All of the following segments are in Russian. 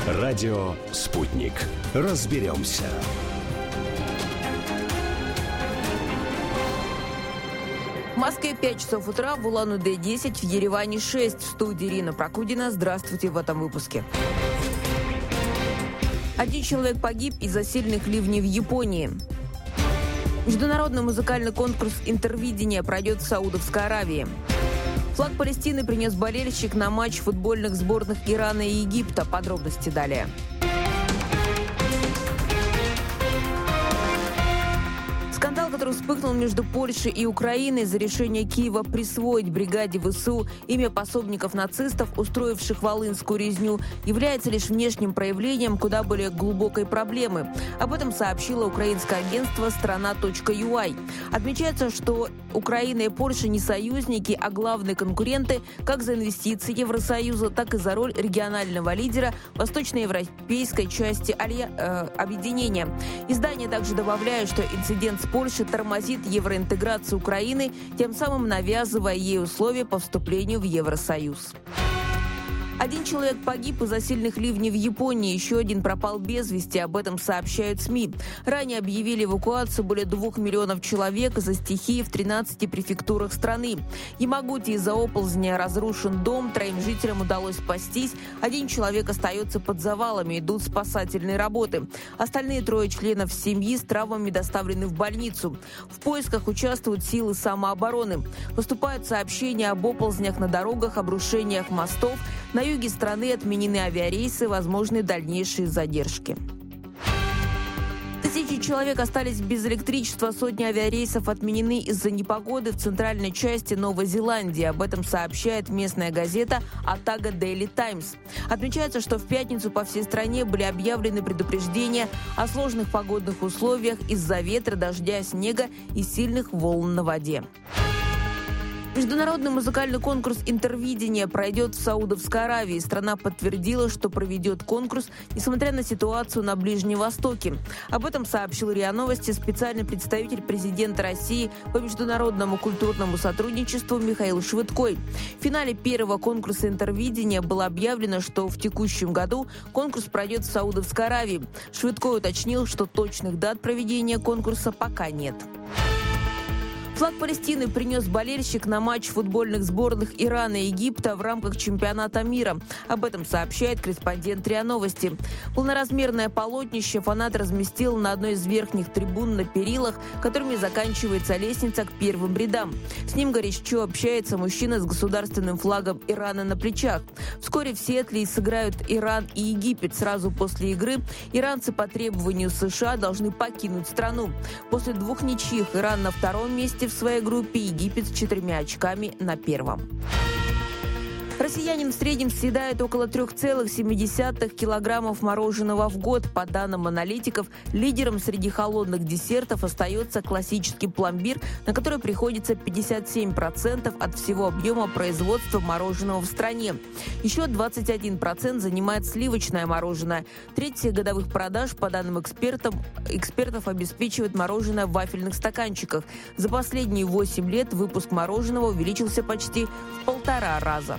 Радио «Спутник». Разберемся. В Москве 5 часов утра, в Улан-Удэ 10, в Ереване 6. В студии Ирина Прокудина. Здравствуйте в этом выпуске. 1 человек погиб из-за сильных ливней в Японии. Международный музыкальный конкурс «Интервидение» пройдет в Саудовской Аравии. Флаг Палестины принес болельщик на матч футбольных сборных Ирана и Египта. Подробности далее. Скандал, который вспыхнул между Польшей и Украиной за решение Киева присвоить бригаде ВСУ имя пособников нацистов, устроивших волынскую резню, является лишь внешним проявлением куда более глубокой проблемы. Об этом сообщило украинское агентство «Страна.ua». Отмечается, что Украина и Польша не союзники, а главные конкуренты как за инвестиции Евросоюза, так и за роль регионального лидера восточноевропейской части объединения. Издание также добавляет, что инцидент с Польшей тормозит евроинтеграцию Украины, тем самым навязывая ей условия по вступлению в Евросоюз. 1 человек погиб из-за сильных ливней в Японии, еще 1 пропал без вести, об этом сообщают СМИ. Ранее объявили эвакуацию более 2 миллионов человек из-за стихии в 13 префектурах страны. В Ямагути из-за оползня разрушен дом, 3 жителям удалось спастись, 1 человек остается под завалами, идут спасательные работы. Остальные 3 членов семьи с травмами доставлены в больницу. В поисках участвуют силы самообороны. Поступают сообщения об оползнях на дорогах, обрушениях мостов. На юге страны отменены авиарейсы, возможны дальнейшие задержки. Тысячи человек остались без электричества, сотни авиарейсов отменены из-за непогоды в центральной части Новой Зеландии. Об этом сообщает местная газета Otago Daily Times. Отмечается, что в пятницу по всей стране были объявлены предупреждения о сложных погодных условиях из-за ветра, дождя, снега и сильных волн на воде. Международный музыкальный конкурс «Интервидение» пройдет в Саудовской Аравии. Страна подтвердила, что проведет конкурс, несмотря на ситуацию на Ближнем Востоке. Об этом сообщил РИА Новости специальный представитель президента России по международному культурному сотрудничеству Михаил Швыдкой. В финале первого конкурса «Интервидение» было объявлено, что в текущем году конкурс пройдет в Саудовской Аравии. Швыдкой уточнил, что точных дат проведения конкурса пока нет. Флаг Палестины принес болельщик на матч футбольных сборных Ирана и Египта в рамках чемпионата мира. Об этом сообщает корреспондент РИА Новости. Полноразмерное полотнище фанат разместил на одной из верхних трибун на перилах, которыми заканчивается лестница к первым рядам. С ним горячо общается мужчина с государственным флагом Ирана на плечах. Вскоре в Сиэтле сыграют Иран и Египет. Сразу после игры иранцы по требованию США должны покинуть страну. После 2 ничьих Иран на 2-м месте в своей группе, Египет с 4 очками на 1-м. Россиянин в среднем съедает около 3,7 килограммов мороженого в год. По данным аналитиков, лидером среди холодных десертов остается классический пломбир, на который приходится 57% от всего объема производства мороженого в стране. Еще 21% занимает сливочное мороженое. Треть годовых продаж, по данным экспертов, обеспечивает мороженое в вафельных стаканчиках. За последние 8 лет выпуск мороженого увеличился почти в 1,5 раза.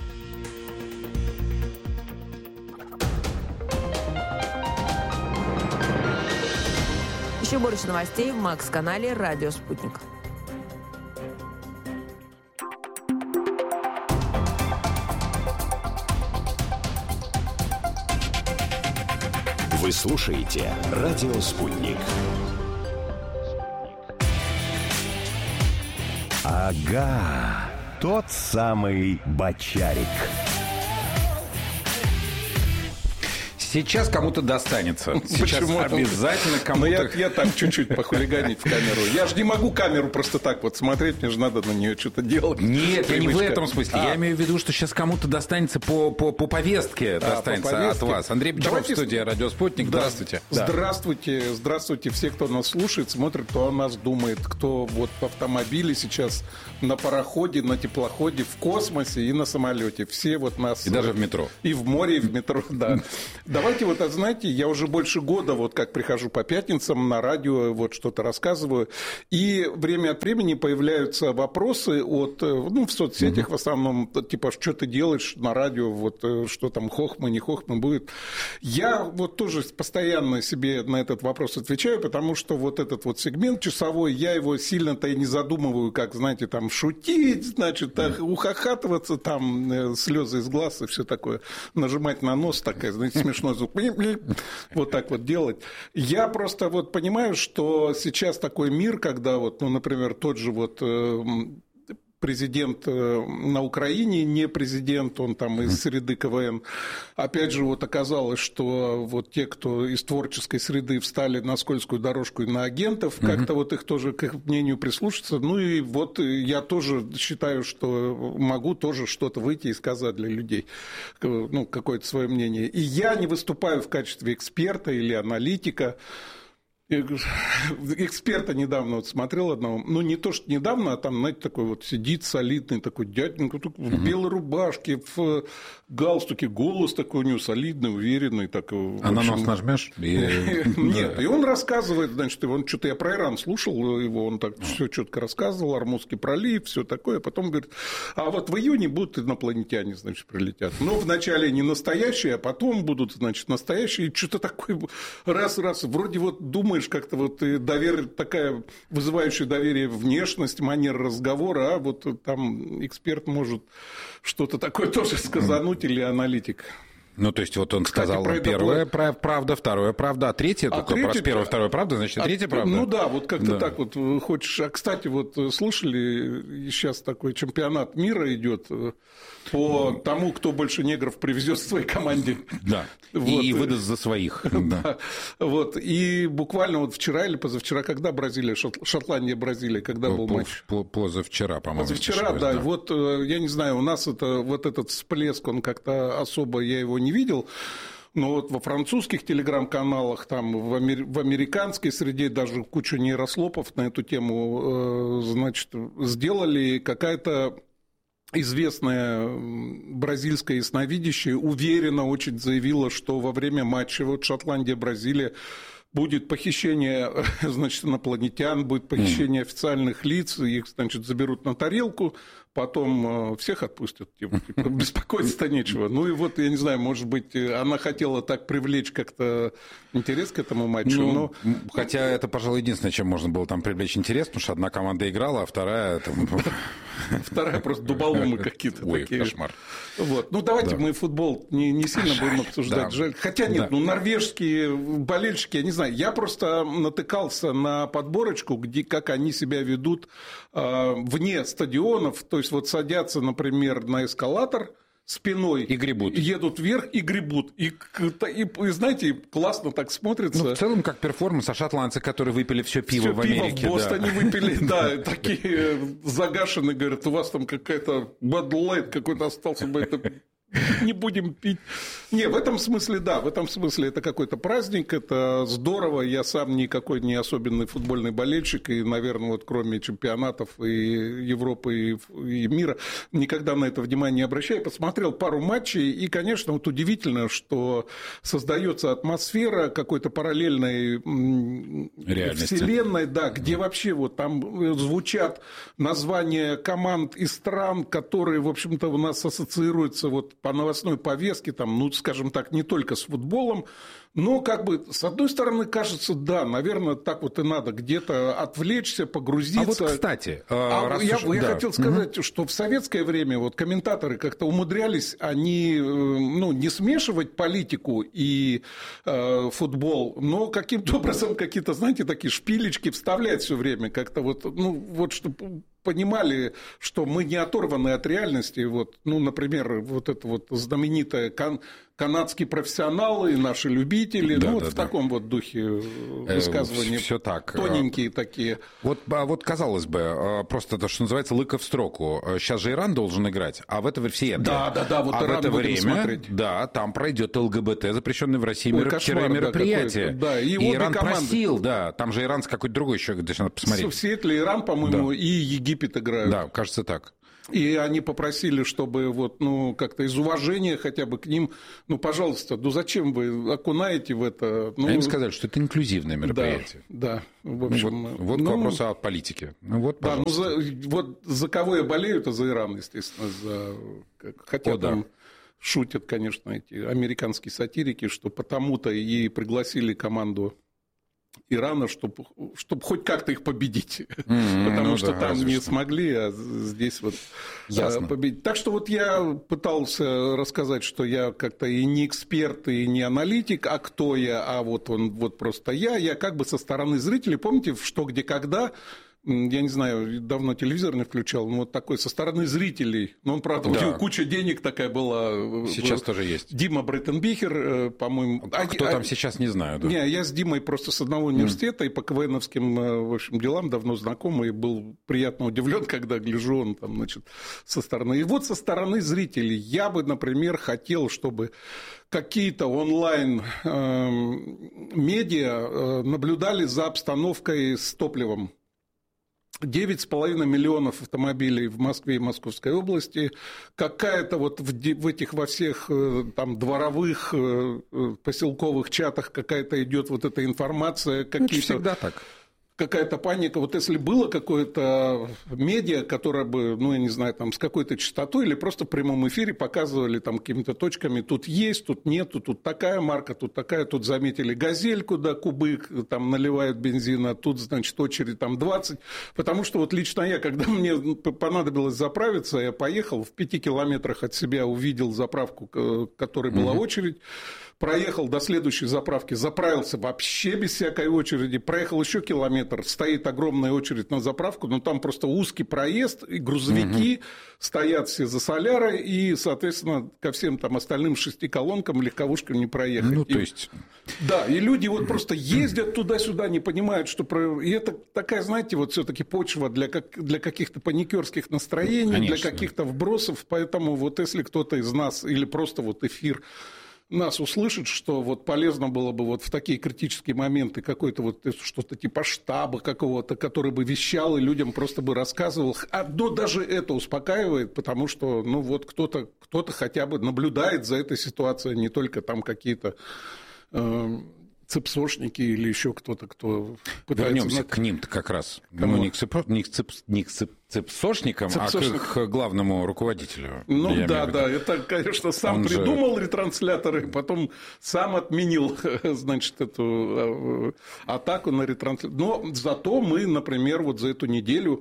Еще больше новостей в Макс-канале «Радио Спутник». Вы слушаете «Радио Спутник». Ага, тот самый Бочарик. Сейчас кому-то достанется. Сейчас Почему? обязательно кому-то... Я так чуть-чуть похулиганить в камеру. Я же не могу камеру просто так вот смотреть, мне же надо на нее что-то делать. Нет, я не в этом смысле. Я имею в виду, что сейчас кому-то достанется по повестке, достанется от вас. Андрей Петров, студия «Радио Спутник». Здравствуйте. Здравствуйте. Здравствуйте все, кто нас слушает, смотрит, кто о нас думает, кто вот в автомобиле сейчас, на пароходе, на теплоходе, в космосе и на самолете. Все вот нас... И даже в метро. И в море, и в метро, да. давайте вот, знаете, я уже больше года вот как прихожу по пятницам на радио, вот что-то рассказываю, и время от времени появляются вопросы от, в соцсетях в основном, типа, что ты делаешь на радио, вот что там, хохма, не хохма будет. Я вот тоже постоянно себе на этот вопрос отвечаю, потому что вот этот вот сегмент часовой, я его сильно-то и не задумываю, как, знаете, там, шутить, значит, ухахатываться, там, слезы из глаз и все такое, нажимать на нос, такая, знаете, смешной звук, вот так вот делать. Я просто вот понимаю, что сейчас такой мир, когда вот, например, тот же вот президент на Украине, не президент, он там из среды КВН. Опять же, вот оказалось, что вот те, кто из творческой среды встали на скользкую дорожку и на агентов, как-то вот их тоже к их мнению прислушаться. Ну и вот я тоже считаю, что могу тоже что-то выйти и сказать для людей, какое-то свое мнение. И я не выступаю в качестве эксперта или аналитика. Эксперта недавно вот смотрел одного, не то, что недавно, а там, знаете, такой вот сидит солидный такой дяденька в белой рубашке, в галстуке, голос такой у него солидный, уверенный. Так, а на нос нажмешь? Нет, и он рассказывает, значит, что-то я про Иран слушал его, он так все четко рассказывал, Ормузский пролив, все такое, потом говорит, а вот в июне будут инопланетяне, значит, прилетят. Но вначале не настоящие, а потом будут, значит, настоящие, и что-то такое раз, вроде вот думаю, как-то вот такая вызывающая доверие внешность, манера разговора, а вот там эксперт может что-то такое тоже сказануть или аналитик. Ну, то есть, вот он сказал, первое правда, второе правда, а третье только первое, второе правда, значит, третье правда? Ну да, вот как-то так вот хочешь. А, кстати, вот слышали, сейчас такой чемпионат мира идет по тому, кто больше негров привезет в своей команде. Да, вот. И выдаст за своих. Да. Вот, и буквально вот вчера или позавчера, когда Шотландия, Бразилия, когда был матч? Позавчера, по-моему. Позавчера, да. Вот, я не знаю, у нас вот этот всплеск, он как-то особо, я его не видел. Но вот во французских телеграм-каналах, там, в американской среде даже кучу нейрослопов на эту тему, значит, сделали какая-то известная бразильская ясновидящая, уверенно очень заявила, что во время матча вот Шотландия-Бразилия будет похищение, значит, инопланетян, будет похищение официальных лиц, их, значит, заберут на тарелку, потом всех отпустят, типа, беспокоиться-то нечего. Ну и вот, я не знаю, может быть, она хотела так привлечь как-то интерес к этому матчу. Хотя это, пожалуй, единственное, чем можно было там привлечь интерес, потому что одна команда играла, а вторая... Вторая просто дуболомы какие-то такие. Ой, кошмар. Вот. Ну, давайте мы футбол не сильно будем обсуждать. Жаль. Хотя нет, норвежские болельщики, я не знаю, я просто натыкался на подборочку, где как они себя ведут вне стадионов, то есть вот садятся, например, на эскалатор спиной и гребут. Едут вверх и гребут. И знаете, классно так смотрится. Ну, в целом, как перформанс, а шотландцы, которые выпили все пиво в Америке. Все пиво в Бостоне выпили, да, такие загашенные, говорят, у вас там какая-то Bud Light какой-то остался бы, это... Не будем пить. Не, в этом смысле, да, в этом смысле это какой-то праздник, это здорово. Я сам никакой не особенный футбольный болельщик, и, наверное, вот кроме чемпионатов и Европы, и мира, никогда на это внимание не обращаю. Посмотрел пару матчей, и, конечно, вот удивительно, что создается атмосфера какой-то параллельной реальности. Вселенной, да, где вообще вот там звучат названия команд и стран, которые, в общем-то, у нас ассоциируются вот по новостной повестке, там, ну, скажем так, не только с футболом, но как бы, с одной стороны, кажется, да, наверное, так вот и надо где-то отвлечься, погрузиться. А вот, кстати... я хотел сказать, что в советское время вот комментаторы как-то умудрялись, они, не смешивать политику и футбол, но каким-то образом какие-то, знаете, такие шпилечки вставлять все время, как-то вот, чтобы... понимали, что мы не оторваны от реальности. Вот, например, вот это вот знаменитое канадские профессионалы, наши любители, в таком вот духе высказывания. Все так. Тоненькие такие. Вот казалось бы, просто то, что называется, лыка в строку. Сейчас же Иран должен играть, а в это время все. Да, вот Иран в это время, смотреть. Да, там пройдет ЛГБТ, запрещенное в России мероприятие. Да, и Иран просил, да, там же Иран с какой-то другой еще, надо посмотреть. В Сиэтле Иран, по-моему, и Египет играют. Да, кажется так. И они попросили, чтобы вот, ну, как-то из уважения хотя бы к ним, ну, пожалуйста, ну, зачем вы окунаете в это? Ну, они сказали, что это инклюзивное мероприятие. Да, в общем. Вот к вопросу о политике. Ну, вот, пожалуйста. Да, вот за кого я болею, это за Иран, естественно. Хотя там шутят, конечно, эти американские сатирики, что потому-то и пригласили команду Ирана, чтобы хоть как-то их победить. Потому что там не смогли, а здесь вот победить. Так что вот я пытался рассказать, что я как-то и не эксперт, и не аналитик, а кто я, а вот он, вот просто я как бы со стороны зрителей. Помните, в «Что, где, когда»? Я не знаю, давно телевизор не включал, но вот такой со стороны зрителей. Ну, он, правда, у него куча денег такая была. Сейчас тоже есть. Дима Бреттенбихер, по-моему. Кто там сейчас, не знаю. Да. Не, я с Димой просто с одного университета и по КВНовским, в общем, делам давно знакомый. И был приятно удивлен, когда гляжу, он там, значит, со стороны. И вот со стороны зрителей я бы, например, хотел, чтобы какие-то онлайн-медиа наблюдали за обстановкой с топливом. 9,5 миллионов автомобилей в Москве и Московской области. Какая-то вот в этих во всех там дворовых поселковых чатах какая-то идет вот эта информация. Это всегда так. Какая-то паника. Вот если было какое-то медиа, которое бы, ну, я не знаю, там, с какой-то частотой или просто в прямом эфире показывали там какими-то точками, тут есть, тут нету, тут такая марка, тут такая, тут заметили «Газель», куда кубык там наливают бензина, тут, значит, очередь там 20. Потому что вот лично я, когда мне понадобилось заправиться, я поехал, в 5 километрах от себя увидел заправку, к которой была очередь, проехал до следующей заправки, заправился вообще без всякой очереди, проехал еще километр, стоит огромная очередь на заправку, но там просто узкий проезд, и грузовики стоят все за солярой, и, соответственно, ко всем там остальным 6 колонкам легковушкам не проехать. Ну, то есть... Да, и люди вот просто ездят туда-сюда, не понимают, что... И это такая, знаете, вот все-таки почва для каких-то паникерских настроений, конечно, для каких-то вбросов, поэтому вот если кто-то из нас, или просто вот эфир нас услышит, что вот полезно было бы вот в такие критические моменты какой-то вот что-то типа штаба какого-то, который бы вещал и людям просто бы рассказывал. Но даже это успокаивает, потому что, ну, вот кто-то хотя бы наблюдает за этой ситуацией, не только там какие-то цепсошники или еще кто-то, кто пытается... Вернемся к ним-то как раз. Ну, не к цепсошникам, а к главному руководителю. Ну да, это, конечно, сам придумал ретрансляторы, потом сам отменил, значит, эту атаку на ретрансляторы. Но зато мы, например, вот за эту неделю...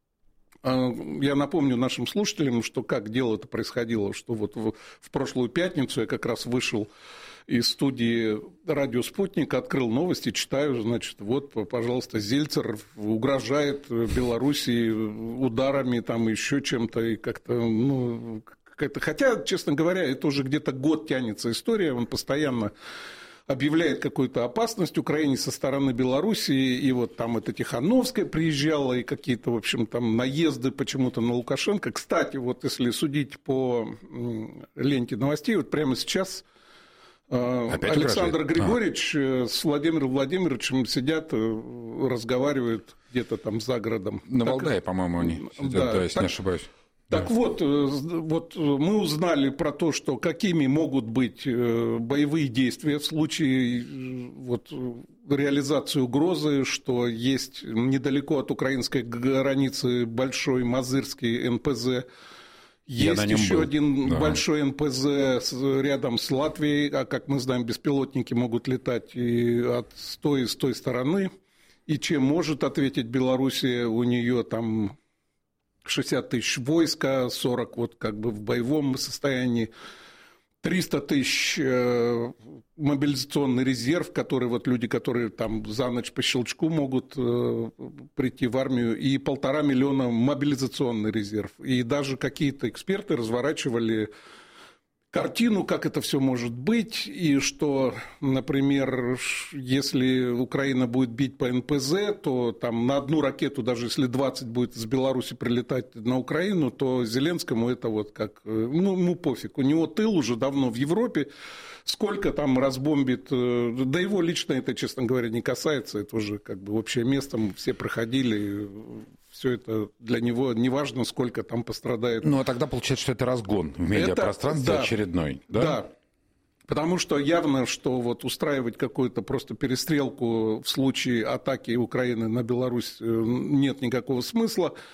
Я напомню нашим слушателям, что как дело-то происходило, что вот в прошлую пятницу я как раз вышел из студии «Радио Спутник», открыл новости, читаю, значит, вот, пожалуйста, Зельцер угрожает Белоруссии ударами, там, еще чем-то, и как-то, ну, хотя, честно говоря, это уже где-то год тянется история, он постоянно объявляет какую-то опасность Украине со стороны Белоруссии, и вот там это Тихановская приезжала, и какие-то, в общем, там наезды почему-то на Лукашенко. Кстати, вот если судить по ленте новостей, вот прямо сейчас Александр Григорьевич с Владимиром Владимировичем сидят, разговаривают где-то там за городом. На Валдае, по-моему, они сидят, да, если не ошибаюсь. Так вот мы узнали про то, что какими могут быть боевые действия в случае вот реализации угрозы, что есть недалеко от украинской границы большой мазырский НПЗ. Есть еще один большой НПЗ рядом с Латвией, а, как мы знаем, беспилотники могут летать и с той стороны. И чем может ответить Белоруссия, у нее там 60 тысяч войска, 40 вот как бы в боевом состоянии, 300 тысяч мобилизационный резерв, который вот люди, которые там за ночь по щелчку могут прийти в армию, и 1,5 миллиона мобилизационный резерв. И даже какие-то эксперты разворачивали картину, как это все может быть, и что, например, если Украина будет бить по НПЗ, то там на одну ракету, даже если 20 будет из Беларуси прилетать на Украину, то Зеленскому это вот как, ну пофиг, у него тыл уже давно в Европе, сколько там разбомбит, да его лично это, честно говоря, не касается, это уже как бы общее место, мы все проходили, все это для него неважно, сколько там пострадает. Ну, а тогда получается, что это разгон в медиапространстве очередной, да? Да. Потому что явно, что вот устраивать какую-то просто перестрелку в случае атаки Украины на Беларусь нет никакого смысла.